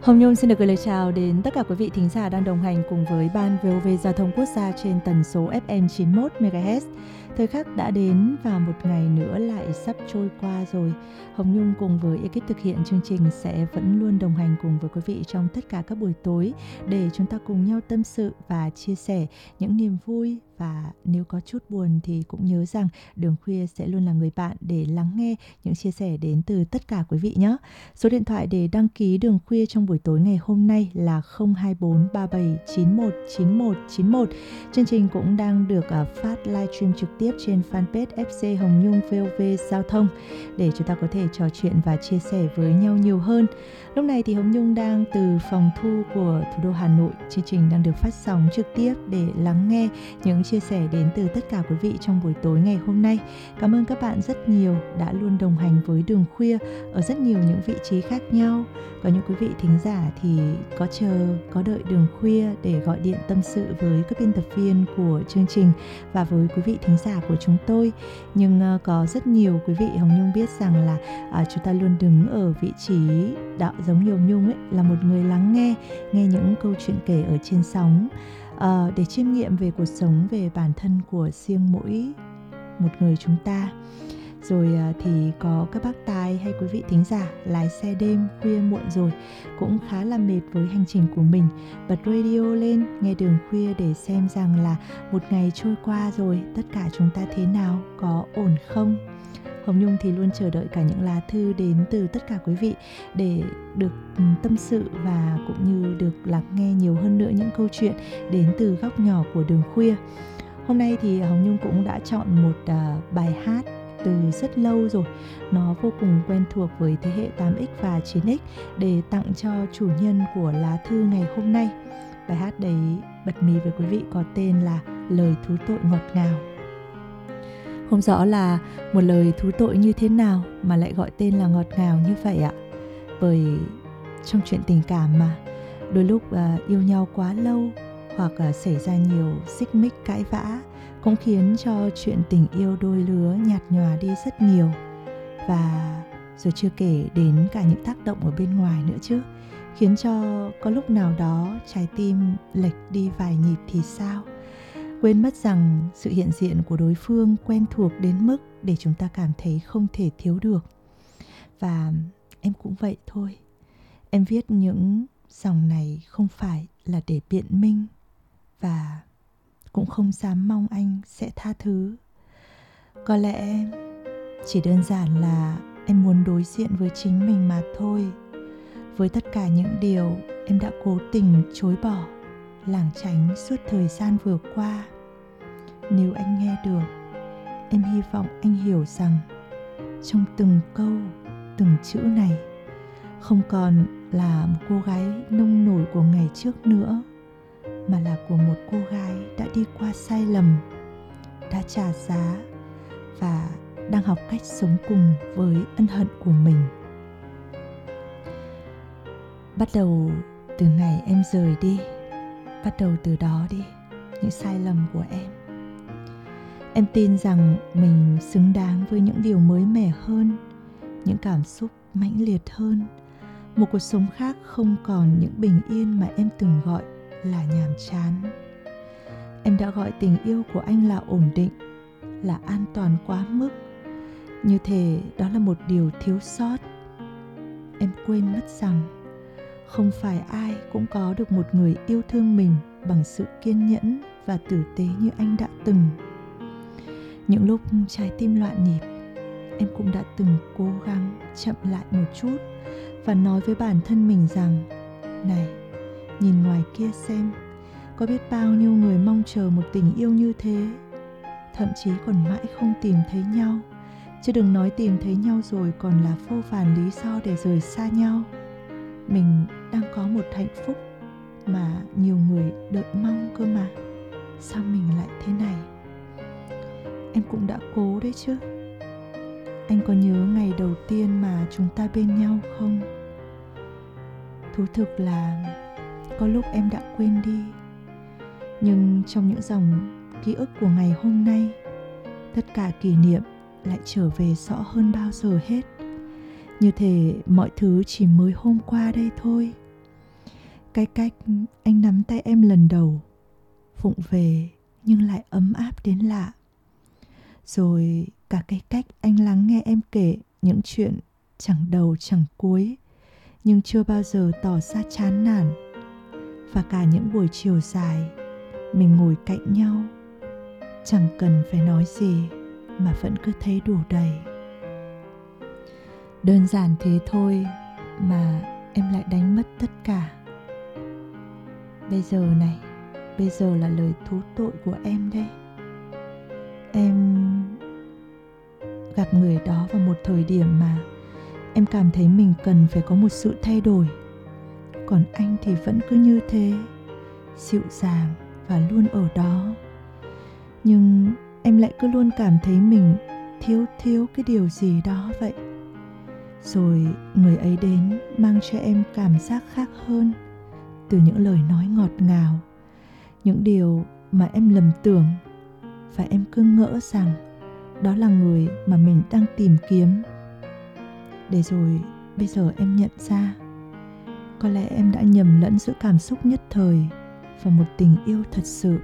Hồng Nhung xin được gửi lời chào đến tất cả quý vị thính giả đang đồng hành cùng với Ban VOV Giao thông Quốc gia trên tần số FM 91 MHz. Thời khắc đã đến và một ngày nữa lại sắp trôi qua rồi. Hồng Nhung cùng với ekip thực hiện chương trình sẽ vẫn luôn đồng hành cùng với quý vị trong tất cả các buổi tối để chúng ta cùng nhau tâm sự và chia sẻ những niềm vui. Và nếu có chút buồn thì cũng nhớ rằng Đường Khuya sẽ luôn là người bạn để lắng nghe những chia sẻ đến từ tất cả quý vị nhé. Số điện thoại để đăng ký Đường Khuya trong buổi tối ngày hôm nay là 024 37 91 91 91. Chương trình cũng đang được phát livestream trực tiếp trên fanpage FC Hồng Nhung VOV Giao thông để chúng ta có thể trò chuyện và chia sẻ với nhau nhiều hơn. Lúc này thì Hồng Nhung đang từ phòng thu của thủ đô Hà Nội. Chương trình đang được phát sóng trực tiếp để lắng nghe những chia sẻ đến từ tất cả quý vị trong buổi tối ngày hôm nay. Cảm ơn các bạn rất nhiều đã luôn đồng hành với Đường Khuya ở rất nhiều những vị trí khác nhau. Có những quý vị thính giả thì có chờ, có đợi Đường Khuya để gọi điện tâm sự với các biên tập viên của chương trình và với quý vị thính giả của chúng tôi. Nhưng có rất nhiều quý vị Hồng Nhung biết rằng là chúng ta luôn đứng ở vị trí đạo giống như Hồng Nhung ấy, là một người lắng nghe những câu chuyện kể ở trên sóng, để chiêm nghiệm về cuộc sống, về bản thân của riêng mỗi một người chúng ta. Rồi thì có các bác tài hay quý vị thính giả lái xe đêm khuya muộn rồi cũng khá là mệt với hành trình của mình, bật radio lên nghe Đường Khuya để xem rằng là một ngày trôi qua rồi tất cả chúng ta thế nào, có ổn không. Hồng Nhung thì luôn chờ đợi cả những lá thư đến từ tất cả quý vị để được tâm sự và cũng như được lắng nghe nhiều hơn nữa những câu chuyện đến từ góc nhỏ của Đường Khuya. Hôm nay thì Hồng Nhung cũng đã chọn một bài hát từ rất lâu rồi, nó vô cùng quen thuộc với thế hệ 8X và 9X để tặng cho chủ nhân của lá thư ngày hôm nay. Bài hát đấy bật mí với quý vị có tên là Lời Thú Tội Ngọt Ngào. Không rõ là một lời thú tội như thế nào mà lại gọi tên là ngọt ngào như vậy ạ. Bởi trong chuyện tình cảm mà, đôi lúc yêu nhau quá lâu hoặc xảy ra nhiều xích mích cãi vã cũng khiến cho chuyện tình yêu đôi lứa nhạt nhòa đi rất nhiều. Và rồi chưa kể đến cả những tác động ở bên ngoài nữa chứ, khiến cho có lúc nào đó trái tim lệch đi vài nhịp thì sao? Quên mất rằng sự hiện diện của đối phương quen thuộc đến mức để chúng ta cảm thấy không thể thiếu được. Và em cũng vậy thôi. Em viết những dòng này không phải là để biện minh, và cũng không dám mong anh sẽ tha thứ. Có lẽ chỉ đơn giản là em muốn đối diện với chính mình mà thôi. Với tất cả những điều em đã cố tình chối bỏ, lảng tránh suốt thời gian vừa qua. Nếu anh nghe được, em hy vọng anh hiểu rằng trong từng câu, từng chữ này không còn là một cô gái nông nổi của ngày trước nữa, mà là của một cô gái đã đi qua sai lầm, đã trả giá và đang học cách sống cùng với ân hận của mình. Bắt đầu từ ngày em rời đi, bắt đầu từ đó đi, những sai lầm của em. Em tin rằng mình xứng đáng với những điều mới mẻ hơn, những cảm xúc mãnh liệt hơn, một cuộc sống khác không còn những bình yên mà em từng gọi là nhàm chán. Em đã gọi tình yêu của anh là ổn định, là an toàn quá mức, như thể đó là một điều thiếu sót. Em quên mất rằng không phải ai cũng có được một người yêu thương mình bằng sự kiên nhẫn và tử tế như anh đã từng. Những lúc trái tim loạn nhịp, em cũng đã từng cố gắng chậm lại một chút và nói với bản thân mình rằng: này, nhìn ngoài kia xem, có biết bao nhiêu người mong chờ một tình yêu như thế, thậm chí còn mãi không tìm thấy nhau, chứ đừng nói tìm thấy nhau rồi còn là vô vàn lý do để rời xa nhau. Mình đang có một hạnh phúc mà nhiều người đợi mong cơ mà, sao mình lại thế này? Em cũng đã cố đấy chứ. Anh có nhớ ngày đầu tiên mà chúng ta bên nhau không? Thú thực là có lúc em đã quên đi. Nhưng trong những dòng ký ức của ngày hôm nay, tất cả kỷ niệm lại trở về rõ hơn bao giờ hết. Như thể mọi thứ chỉ mới hôm qua đây thôi. Cái cách anh nắm tay em lần đầu, vụng về nhưng lại ấm áp đến lạ. Rồi cả cái cách anh lắng nghe em kể những chuyện chẳng đầu chẳng cuối, nhưng chưa bao giờ tỏ ra chán nản. Và cả những buổi chiều dài, mình ngồi cạnh nhau, chẳng cần phải nói gì mà vẫn cứ thấy đủ đầy. Đơn giản thế thôi mà em lại đánh mất tất cả. Bây giờ là lời thú tội của em đây. Em gặp người đó vào một thời điểm mà em cảm thấy mình cần phải có một sự thay đổi. Còn anh thì vẫn cứ như thế, dịu dàng và luôn ở đó. Nhưng em lại cứ luôn cảm thấy mình thiếu cái điều gì đó vậy. Rồi người ấy đến mang cho em cảm giác khác hơn, từ những lời nói ngọt ngào, những điều mà em lầm tưởng. Và em cứ ngỡ rằng đó là người mà mình đang tìm kiếm. Để rồi bây giờ em nhận ra, có lẽ em đã nhầm lẫn giữa cảm xúc nhất thời và một tình yêu thật sự.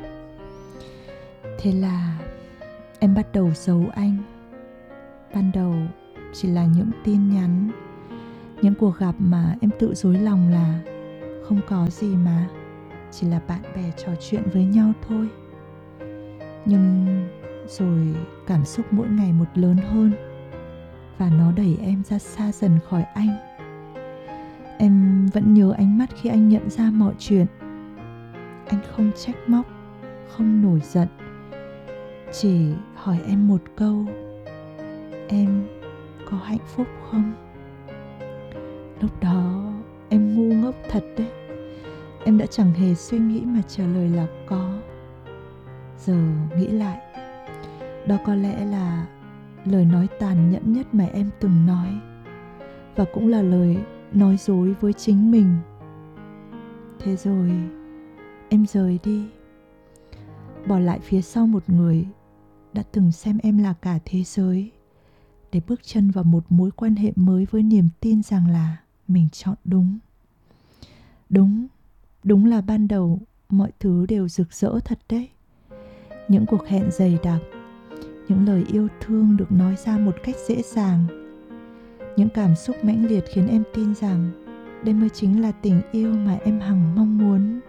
Thế là em bắt đầu giấu anh. Ban đầu chỉ là những tin nhắn, những cuộc gặp mà em tự dối lòng là không có gì mà, chỉ là bạn bè trò chuyện với nhau thôi. Nhưng rồi cảm xúc mỗi ngày một lớn hơn, và nó đẩy em ra xa dần khỏi anh. Em vẫn nhớ ánh mắt khi anh nhận ra mọi chuyện. Anh không trách móc, không nổi giận, chỉ hỏi em một câu: em có hạnh phúc không? Lúc đó em ngu ngốc thật đấy. Em đã chẳng hề suy nghĩ mà trả lời là có. Giờ nghĩ lại, đó có lẽ là lời nói tàn nhẫn nhất mà em từng nói, và cũng là lời nói dối với chính mình. Thế rồi em rời đi, bỏ lại phía sau một người đã từng xem em là cả thế giới, để bước chân vào một mối quan hệ mới với niềm tin rằng là mình chọn đúng. Đúng là ban đầu mọi thứ đều rực rỡ thật đấy. Những cuộc hẹn dày đặc, những lời yêu thương được nói ra một cách dễ dàng, những cảm xúc mãnh liệt khiến em tin rằng đây mới chính là tình yêu mà em hằng mong muốn.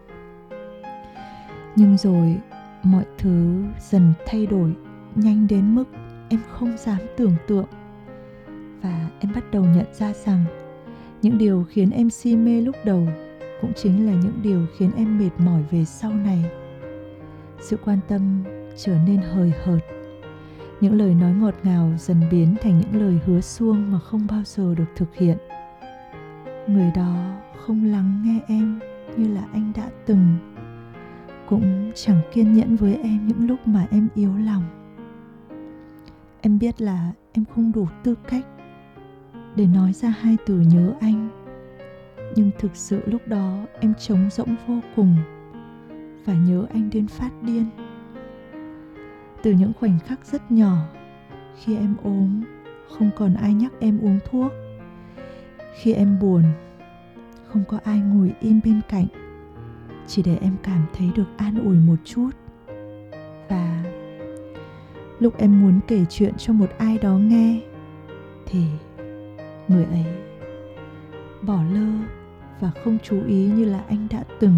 Nhưng rồi mọi thứ dần thay đổi nhanh đến mức em không dám tưởng tượng. Và em bắt đầu nhận ra rằng những điều khiến em si mê lúc đầu cũng chính là những điều khiến em mệt mỏi về sau này. Sự quan tâm trở nên hời hợt, những lời nói ngọt ngào dần biến thành những lời hứa suông mà không bao giờ được thực hiện. Người đó không lắng nghe em như là anh đã từng, cũng chẳng kiên nhẫn với em những lúc mà em yếu lòng. Em biết là em không đủ tư cách để nói ra hai từ nhớ anh, nhưng thực sự lúc đó em trống rỗng vô cùng và nhớ anh đến phát điên. Từ những khoảnh khắc rất nhỏ, khi em ốm, không còn ai nhắc em uống thuốc. Khi em buồn, không có ai ngồi im bên cạnh, chỉ để em cảm thấy được an ủi một chút. Và lúc em muốn kể chuyện cho một ai đó nghe, thì người ấy bỏ lơ và không chú ý như là anh đã từng.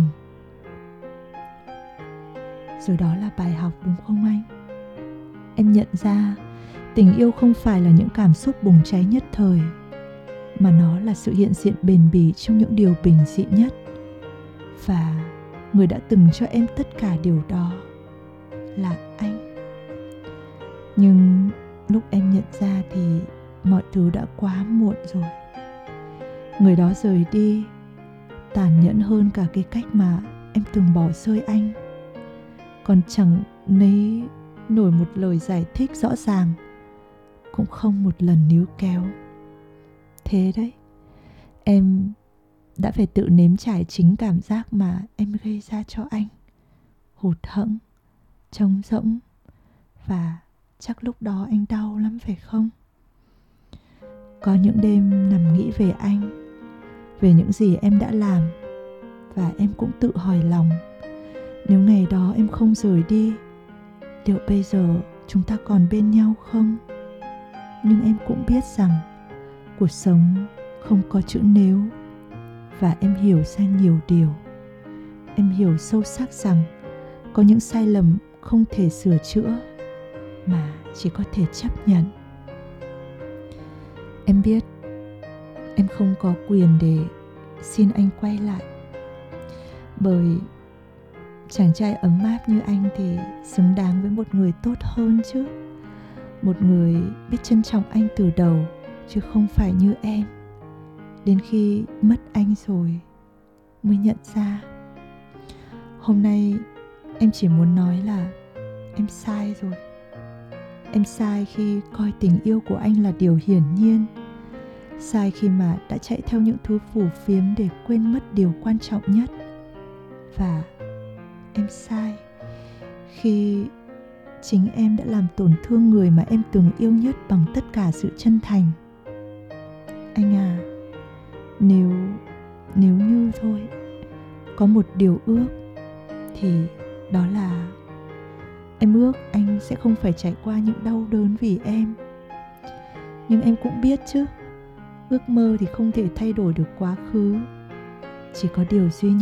Rồi đó là bài học, đúng không anh? Em nhận ra tình yêu không phải là những cảm xúc bùng cháy nhất thời, mà nó là sự hiện diện bền bỉ trong những điều bình dị nhất. Và người đã từng cho em tất cả điều đó là anh. Nhưng lúc em nhận ra thì mọi thứ đã quá muộn rồi. Người đó rời đi tàn nhẫn hơn cả cái cách mà em từng bỏ rơi anh. Còn chẳng lấy nổi một lời giải thích rõ ràng, cũng không một lần níu kéo. Thế đấy, em đã phải tự nếm trải chính cảm giác mà em gây ra cho anh. Hụt hẫng, trống rỗng, và chắc lúc đó anh đau lắm phải không? Có những đêm nằm nghĩ về anh, về những gì em đã làm, Và em cũng tự hỏi lòng, nếu ngày đó em không rời đi, liệu bây giờ chúng ta còn bên nhau không? Nhưng em cũng biết rằng cuộc sống không có chữ nếu. Và em hiểu ra nhiều điều. Em hiểu sâu sắc rằng có những sai lầm không thể sửa chữa, mà chỉ có thể chấp nhận. Em biết em không có quyền để xin anh quay lại, bởi chàng trai ấm áp như anh thì xứng đáng với một người tốt hơn chứ. Một người biết trân trọng anh từ đầu, chứ không phải như em, đến khi mất anh rồi mới nhận ra. Hôm nay em chỉ muốn nói là em sai rồi. Em sai khi coi tình yêu của anh là điều hiển nhiên. Sai khi mà đã chạy theo những thứ phù phiếm để quên mất điều quan trọng nhất. Và em sai khi chính em đã làm tổn thương người mà em từng yêu nhất bằng tất cả sự chân thành. Anh à, nếu như thôi, có một điều ước, thì đó là em ước anh sẽ không phải trải qua những đau đớn vì em. Nhưng em cũng biết chứ, ước mơ thì không thể thay đổi được quá khứ. Chỉ có điều duy nhất